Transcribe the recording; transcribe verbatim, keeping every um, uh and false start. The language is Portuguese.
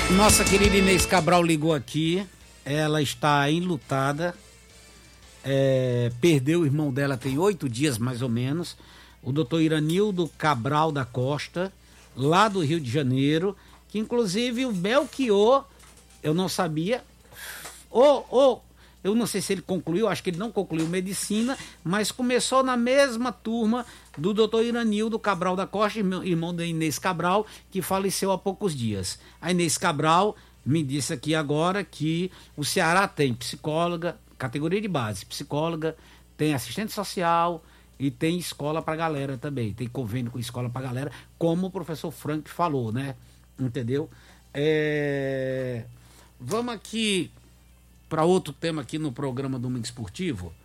Nossa querida Inês Cabral ligou aqui, ela está enlutada, é, perdeu o irmão dela tem oito dias mais ou menos, o doutor Iranildo Cabral da Costa, lá do Rio de Janeiro, que inclusive o Belchior, eu não sabia, ou, ou eu não sei se ele concluiu, acho que ele não concluiu medicina, mas começou na mesma turma do doutor Iranildo Cabral da Costa, irmão da Inês Cabral, que faleceu há poucos dias. A Inês Cabral me disse aqui agora que o Ceará tem psicóloga, categoria de base, psicóloga, tem assistente social e tem escola pra galera também, tem convênio com escola pra galera, como o professor Frank falou, né? Entendeu? É... Vamos aqui para outro tema aqui no programa Domingo Esportivo.